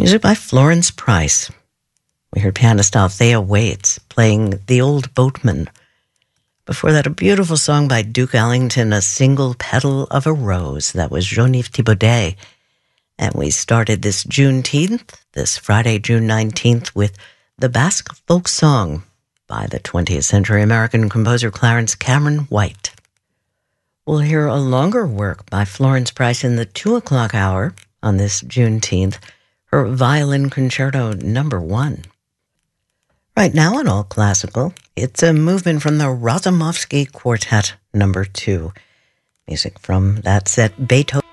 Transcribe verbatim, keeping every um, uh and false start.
Music by Florence Price. We heard pianist Althea Waits playing The Old Boatman. Before that, a beautiful song by Duke Ellington, A Single Petal of a Rose. That was Jean-Yves Thibaudet. And we started this Juneteenth, this Friday, June nineteenth, with the Basque folk song by the twentieth century American composer Clarence Cameron White. We'll hear a longer work by Florence Price in the two o'clock hour on this Juneteenth, her Violin Concerto number one. Right now on All Classical, it's a movement from the Razumovsky Quartet number two. Music from that set, Beethoven.